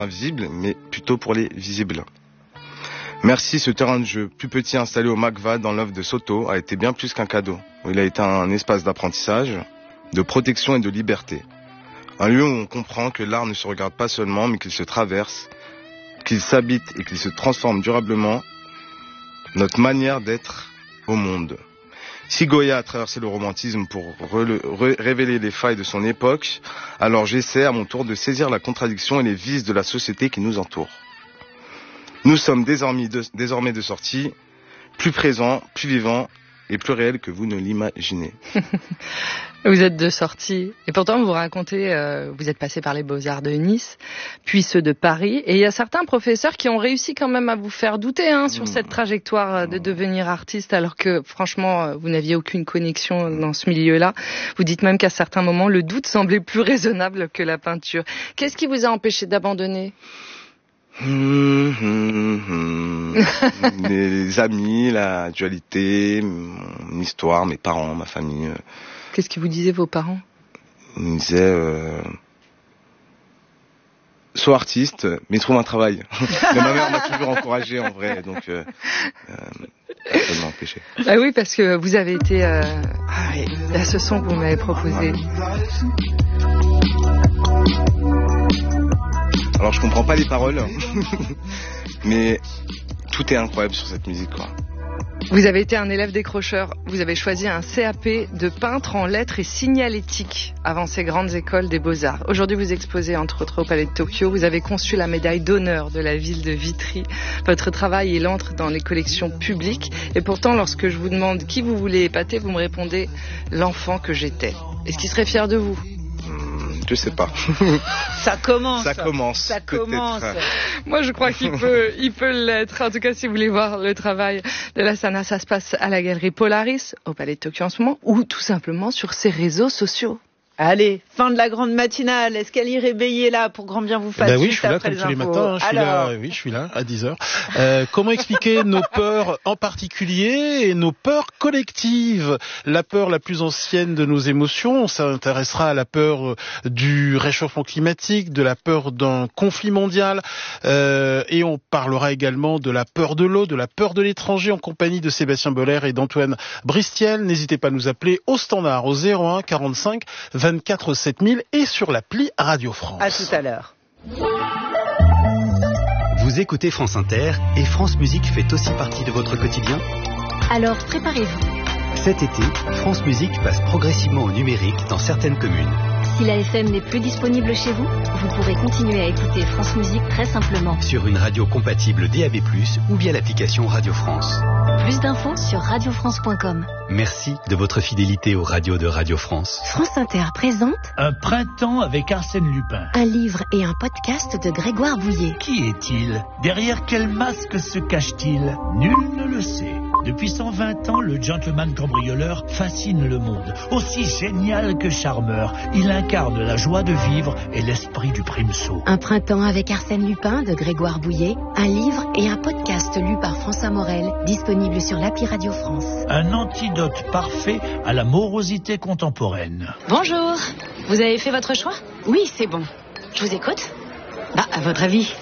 invisibles, mais plutôt pour les visibles. Merci, ce terrain de jeu plus petit installé au MACVA dans l'œuvre de Soto a été bien plus qu'un cadeau. Il a été un espace d'apprentissage, de protection et de liberté. Un lieu où on comprend que l'art ne se regarde pas seulement, mais qu'il se traverse, qu'il s'habite et qu'il se transforme durablement notre manière d'être au monde. Si Goya a traversé le romantisme pour révéler les failles de son époque, alors j'essaie à mon tour de saisir la contradiction et les vices de la société qui nous entoure. Nous sommes désormais de sortie, plus présents, plus vivants et plus réels que vous ne l'imaginez. Vous êtes de sortie et pourtant vous racontez, vous êtes passé par les Beaux-Arts de Nice, puis ceux de Paris, et il y a certains professeurs qui ont réussi quand même à vous faire douter sur cette trajectoire de devenir artiste, alors que franchement vous n'aviez aucune connexion dans ce milieu-là. Vous dites même qu'à certains moments le doute semblait plus raisonnable que la peinture. Qu'est-ce qui vous a empêché d'abandonner ? Les amis, la dualité, mon histoire, mes parents, ma famille. Qu'est-ce que vous disaient vos parents ? Ils me disaient sois artiste, mais trouve un travail. Mais ma mère m'a toujours encouragé en vrai, donc ça m'a empêché. Ah oui, parce que vous avez été à ce son que vous m'avez proposé. Alors je comprends pas les paroles, mais tout est incroyable sur cette musique, quoi. Vous avez été un élève décrocheur. Vous avez choisi un CAP de peintre en lettres et signalétique avant ces grandes écoles des Beaux-Arts. Aujourd'hui, vous exposez entre autres au Palais de Tokyo. Vous avez conçu la médaille d'honneur de la ville de Vitry. Votre travail, il entre dans les collections publiques. Et pourtant, lorsque je vous demande qui vous voulez épater, vous me répondez l'enfant que j'étais. Est-ce qu'il serait fier de vous ? Je sais pas. Ça commence. Moi, je crois qu'il peut l'être. En tout cas, si vous voulez voir le travail de Lassana, ça se passe à la galerie Polaris, au Palais de Tokyo en ce moment, ou tout simplement sur ses réseaux sociaux. Allez, fin de la grande matinale. Est-ce qu'elle irait veiller là pour grand bien vous fasse? Oui, je suis là comme tous les matins. Je suis là à 10h. Comment expliquer nos peurs en particulier et nos peurs collectives? La peur la plus ancienne de nos émotions, on s'intéressera à la peur du réchauffement climatique, de la peur d'un conflit mondial, et on parlera également de la peur de l'eau, de la peur de l'étranger en compagnie de Sébastien Boller et d'Antoine Bristiel. N'hésitez pas à nous appeler au standard au 01 45 24 7000 et sur l'appli Radio France. À tout à l'heure. Vous écoutez France Inter et France Musique fait aussi partie de votre quotidien? Alors préparez-vous. Cet été, France Musique passe progressivement au numérique dans certaines communes. Si la FM n'est plus disponible chez vous, vous pourrez continuer à écouter France Musique très simplement. Sur une radio compatible DAB+, ou via l'application Radio France. Plus d'infos sur radiofrance.com. Merci de votre fidélité aux radios de Radio France. France Inter présente Un printemps avec Arsène Lupin. un livre et un podcast de Grégoire Bouillet. Qui est-il? Derrière quel masque se cache-t-il? Nul ne le sait. Depuis 120 ans, le gentleman cambrioleur fascine le monde. Aussi génial que charmeur, il incarne la joie de vivre et l'esprit du prime-saut. Un printemps avec Arsène Lupin de Grégoire Bouillet, un livre et un podcast lu par François Morel, disponible sur l'appli Radio France. Un antidote parfait à la morosité contemporaine. Bonjour, vous avez fait votre choix? Oui, c'est bon. Je vous écoute. À votre avis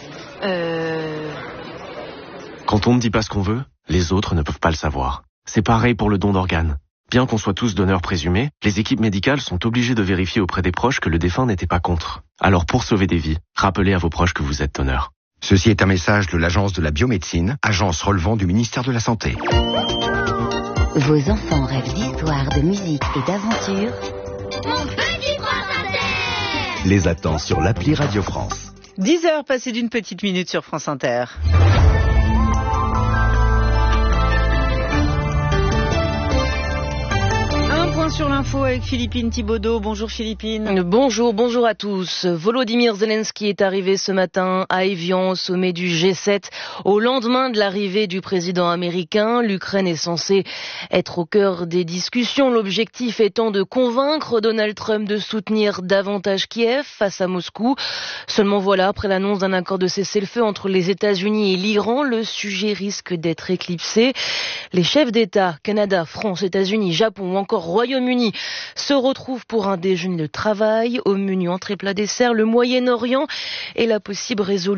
Quand on ne dit pas ce qu'on veut, les autres ne peuvent pas le savoir. C'est pareil pour le don d'organes. Bien qu'on soit tous donneurs présumés, les équipes médicales sont obligées de vérifier auprès des proches que le défunt n'était pas contre. Alors pour sauver des vies, rappelez à vos proches que vous êtes donneur. Ceci est un message de l'Agence de la biomédecine, agence relevant du ministère de la Santé. Vos enfants rêvent d'histoire, de musique et d'aventure. Mon petit prince Inter Les attend sur l'appli Radio France. 10h passées d'une petite minute sur France Inter. Sur l'info avec Philippine Thibaudot. Bonjour Philippine. Bonjour à tous. Volodymyr Zelensky est arrivé ce matin à Évian au sommet du G7. Au lendemain de l'arrivée du président américain, l'Ukraine est censée être au cœur des discussions. L'objectif étant de convaincre Donald Trump de soutenir davantage Kiev face à Moscou. Seulement voilà, après l'annonce d'un accord de cessez-le-feu entre les États-Unis et l'Iran, le sujet risque d'être éclipsé. Les chefs d'État, Canada, France, États-Unis, Japon ou encore Royaume-Uni Royaume-Uni se retrouvent pour un déjeuner de travail. Au menu entrée plat dessert, le Moyen-Orient et la possible résolution